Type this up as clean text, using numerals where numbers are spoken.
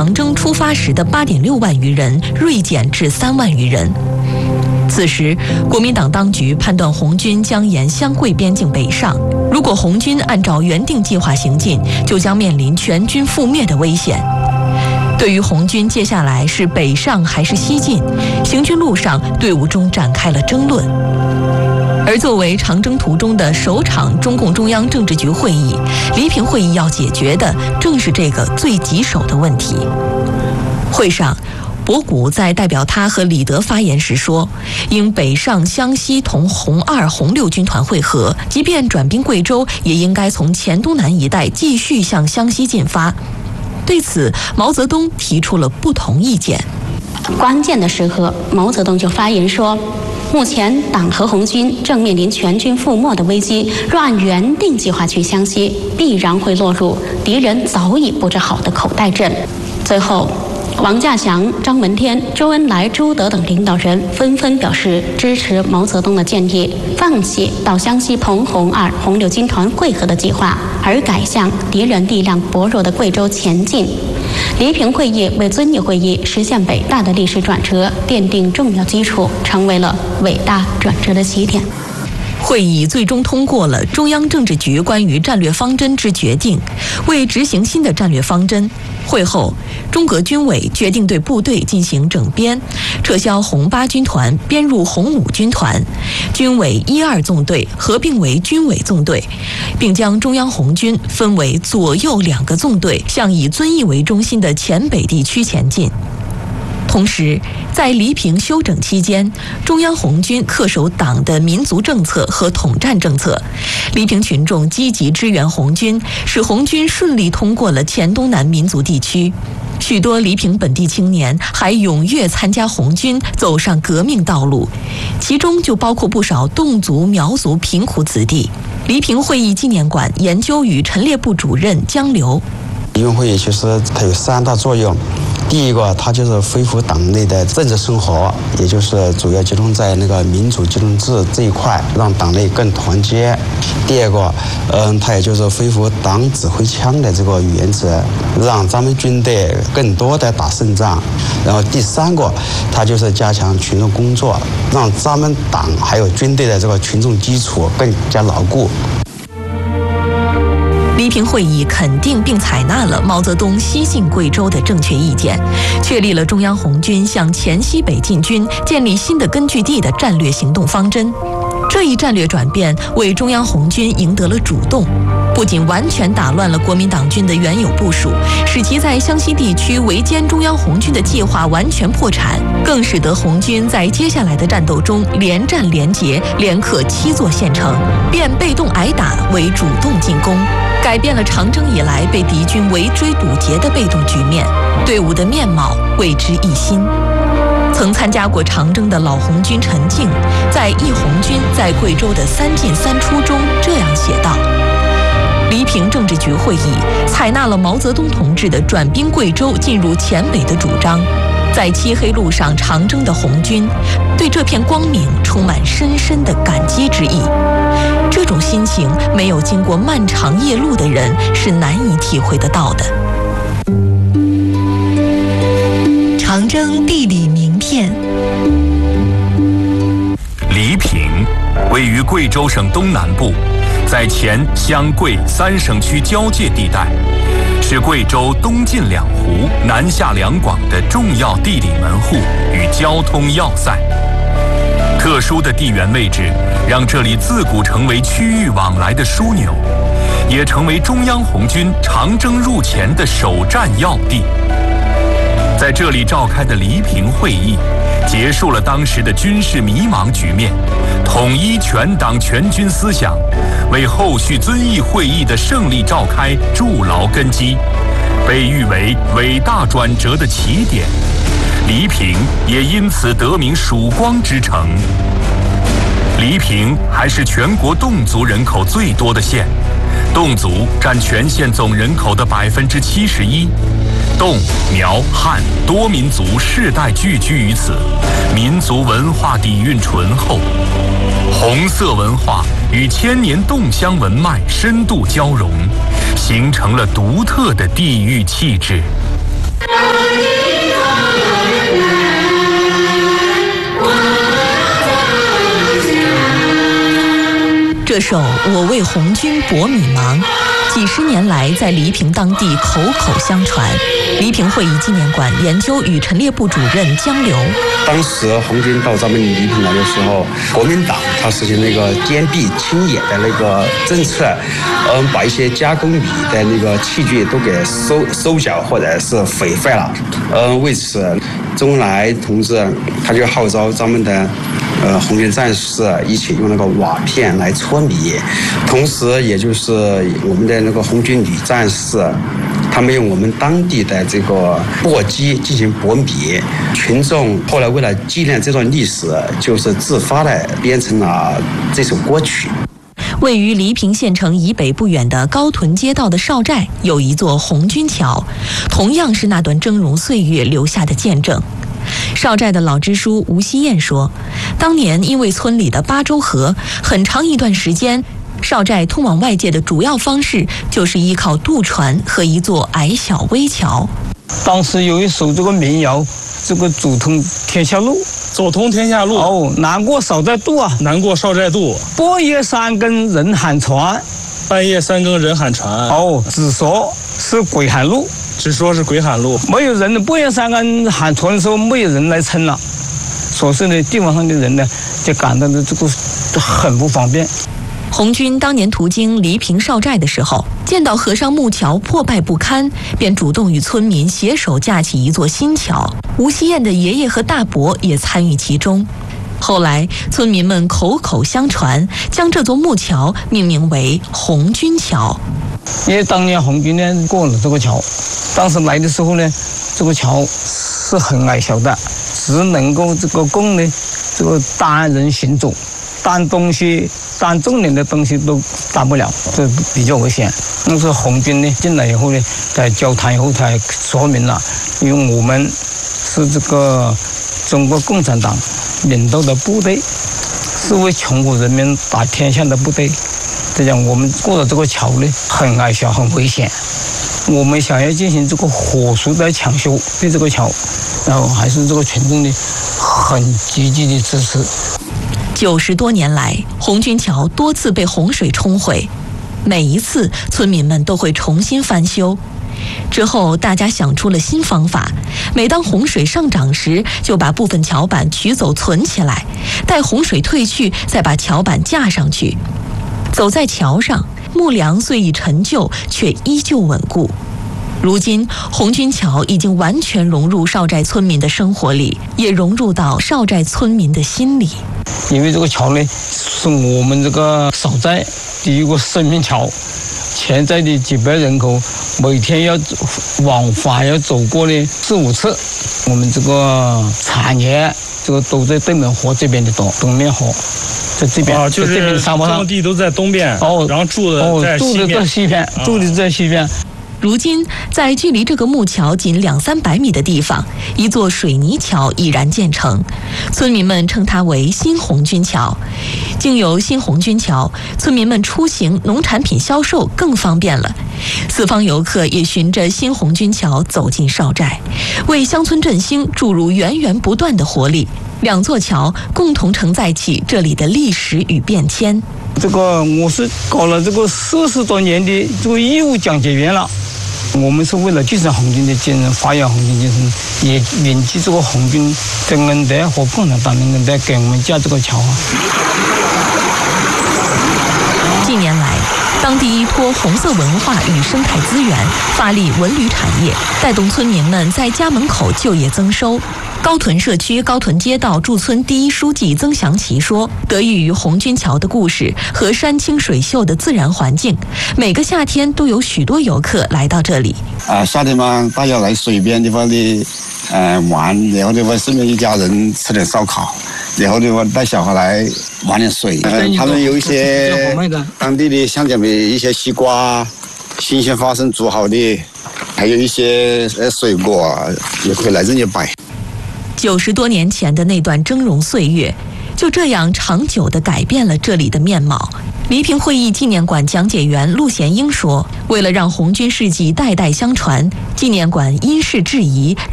长征出发时的8.6万余人锐减至3万余人。此时，国民党当局判断红军将沿湘桂边境北上，如果红军按照原定计划行进，就将面临全军覆灭的危险。对于红军接下来是北上还是西进，行军路上队伍中展开了争论。而作为长征途中的首场中共中央政治局会议，黎平会议要解决的正是这个最棘手的问题。会上，博古在代表他和李德发言时说，应北上湘西同红2、红6军团会合，即便转兵贵州，也应该从黔东南一带继续向湘西进发。对此，毛泽东提出了不同意见。 关键的时刻，毛泽东就发言说，目前党和红军正面临全军覆没的危机，若按原定计划去湘西，必然会落入敌人早已布置好的口袋阵。最后，王稼祥、张闻天、周恩来、朱德等领导人纷纷表示支持毛泽东的建议，放弃到湘西同红2、红6军团会合的计划，而改向敌人力量薄弱的贵州前进。黎平会议为遵义会议实现伟大的历史转折奠定重要基础，成为了伟大转折的起点。 会议最终通过了中央政治局关于战略方针之决定。为执行新的战略方针，会后，中革军委决定对部队进行整编，撤销红8军团，编入红5军团，军委1、2纵队合并为军委纵队，并将中央红军分为左右2个纵队，向以遵义为中心的黔北地区前进。同时，在黎平休整期间，中央红军恪守党的民族政策和统战政策，黎平群众积极支援红军，使红军顺利通过了黔东南民族地区。许多黎平本地青年还踊跃参加红军，走上革命道路，其中就包括不少侗族、苗族贫苦子弟。黎平会议纪念馆研究与陈列部主任江流。 黎平会议其实它有3大作用。第一个，它就是恢复党内的政治生活，也就是主要集中在那个民主集中制这一块，让党内更团结。第二个，它也就是恢复党指挥枪的这个原则，让咱们军队更多的打胜仗。然后第3个，它就是加强群众工作，让咱们党还有军队的这个群众基础更加牢固。 黎平会议肯定并采纳了毛泽东西进贵州的正确意见，确立了中央红军向黔西北进军、建立新的根据地的战略行动方针。这一战略转变为中央红军赢得了主动，不仅完全打乱了国民党军的原有部署，使其在湘西地区围歼中央红军的计划完全破产，更使得红军在接下来的战斗中连战连捷，连克7座县城，变被动挨打为主动进攻，改变了长征以来被敌军围追堵截的被动局面，队伍的面貌为之一新。曾参加过长征的老红军陈静，在《忆红军在贵州的3进3出》中这样写道：黎平政治局会议采纳了毛泽东同志的转兵贵州进入黔北的主张，在漆黑路上长征的红军对这片光明充满深深的感激之意。这种心情，没有经过漫长夜路的人是难以体会得到的。长征地理名片。 黎平位于贵州省东南部，在黔湘贵3省区交界地带，是贵州东进2湖、南下2广的重要地理门户与交通要塞。特殊的地缘位置让这里自古成为区域往来的枢纽，也成为中央红军长征入黔的首战要地。在这里召开的黎平会议，结束了当时的军事迷茫局面，统一全党全军思想，为后续遵义会议的胜利召开筑牢根基，被誉为伟大转折的起点。黎平也因此得名曙光之城。黎平还是全国侗族人口最多的县，侗族占全县总人口的71%。侗、苗、汉多民族世代聚居于此，民族文化底蕴醇厚，红色文化与千年侗乡文脉深度交融，形成了独特的地域气质。 这首《我为红军搏米芒》几十年来在黎平当地口口相传。黎平会议纪念馆研究与陈列部主任江流， 当时红军到咱们黎平来的时候，国民党他实行那个坚壁清野的那个政策，把一些加工米的那个器具都给收缴或者是毁坏了。为此，周恩来同志他就号召咱们的红军战士一起用那个瓦片来搓米，同时也就是我们的那个红军女战士，他们用我们当地的这个簸箕进行搏米。群众后来为了纪念这段历史，就是自发的编成了这首歌曲。 位于黎平县城以北不远的高屯街道的少寨有一座红军桥，同样是那段峥嵘岁月留下的见证。少寨的老支书吴锡彦说，当年因为村里的八州河，很长一段时间少寨通往外界的主要方式就是依靠渡船和一座矮小危桥。 当时有一首这个民谣，这个走通天下路， 走通天下路。 哦，难过少寨渡啊， 难过少寨渡。 半夜三更人喊船， 半夜三更人喊船。 哦，只说是鬼喊路， 只说是鬼喊路。 没有人的，半夜三更喊船的时候，没有人来撑了，所以呢，地方上的人呢，就感到的这个很不方便。 红军当年途经黎平少寨的时候，见到河上木桥破败不堪，便主动与村民携手架起一座新桥。吴锡彦的爷爷和大伯也参与其中。后来，村民们口口相传，将这座木桥命名为红军桥。 因为当年红军呢过了这个桥，当时来的时候呢，这个桥是很矮小的，只能够这个供呢这个单人行走。担东西、担重点的东西都担不了，这比较危险。那是红军呢进来以后呢，在交谈以后才说明了，因为我们是这个中国共产党领导的部队，是为全国人民打天下的部队。这样我们过了这个桥呢，很矮小，很危险。我们想要进行这个火速的抢修对这个桥，然后还是这个群众呢很积极的支持。 90多年来，红军桥多次被洪水冲毁，每一次村民们都会重新翻修。之后，大家想出了新方法，每当洪水上涨时，就把部分桥板取走存起来，待洪水退去，再把桥板架上去。走在桥上，木梁虽已陈旧，却依旧稳固。如今，红军桥已经完全融入少寨村民的生活里，也融入到少寨村民的心里。 因为这个桥呢，是我们这个少寨第一个生命桥，全寨的几百人口每天要往返要走过呢4、5次。我们这个产业这个都在对门河这边的东面河，在这边就是这边沙漠上， 种地都在东边，然后住的在西边， 住的在西边。 如今，在距离这个木桥仅200-300米的地方，一座水泥桥已然建成，村民们称它为新红军桥。经由新红军桥，村民们出行、农产品销售更方便了。四方游客也循着新红军桥走进少寨，为乡村振兴注入源源不断的活力。两座桥共同承载起这里的历史与变迁。 这个我是搞了这个40多年的这个义务讲解员了。我们是为了继承红军的精神，发扬红军精神，也铭记这个红军的恩德和共产党的恩德，给我们架这个桥。 近年来，当地依托红色文化与生态资源，发力文旅产业，带动村民们在家门口就业增收。高屯社区高屯街道驻村第一书记曾祥奇说，得益于红军桥的故事和山清水秀的自然环境，每个夏天都有许多游客来到这里。 夏天嘛，大家来水边地方的玩，然后的话顺便一家人吃点烧烤，然后的话带小孩来玩点水。他们有一些当地的香港的一些西瓜，新鲜花生煮好的，还有一些水果也可以来这里摆。 90多年前的那段峥嵘岁月，就这样长久地改变了这里的面貌。黎平会议纪念馆讲解员陆贤英说，为了让红军事迹代代相传，纪念馆因势制宜，